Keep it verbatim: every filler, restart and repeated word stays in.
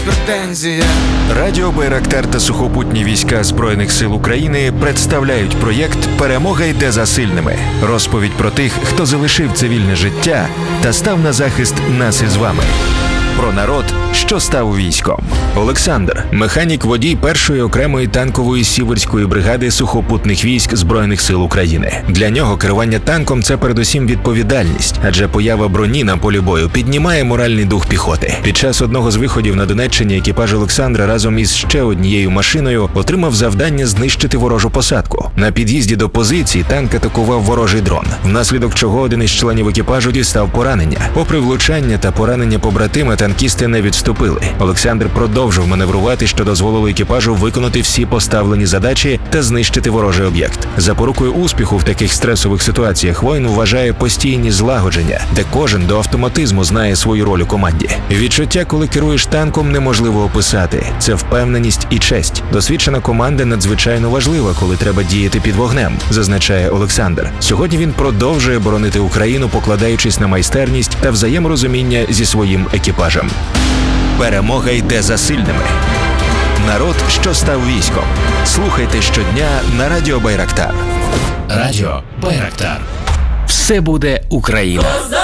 Претензія. Радіо Байрактар та сухопутні війська Збройних сил України представляють проєкт «Перемога йде за сильними». Розповідь про тих, хто залишив цивільне життя та став на захист нас із вами. Про народ, що став військом. Олександр – механік-водій першої окремої танкової сіверської бригади сухопутних військ Збройних сил України. Для нього керування танком – це передусім відповідальність, адже поява броні на полі бою піднімає моральний дух піхоти. Під час одного з виходів на Донеччині екіпаж Олександра разом із ще однією машиною отримав завдання знищити ворожу посадку. На під'їзді до позиції танк атакував ворожий дрон, внаслідок чого один із членів екіпажу дістав поранення. Попри влучання та поранення побратима, танкісти не відступили. Олександр продовжив маневрувати, що дозволило екіпажу виконати всі поставлені задачі та знищити ворожий об'єкт. Запорукою успіху в таких стресових ситуаціях воїн вважає постійні злагодження, де кожен до автоматизму знає свою роль у команді. Відчуття, коли керуєш танком, неможливо описати. Це впевненість і честь. Досвідчена команда надзвичайно важлива, коли треба діяти під вогнем, зазначає Олександр. Сьогодні він продовжує боронити Україну, покладаючись на майстерність та взаєморозуміння зі своїм екіпажем. Перемога йде за сильними. Народ, що став військом. Слухайте щодня на Радіо Байрактар. Радіо Байрактар. Все буде Україна.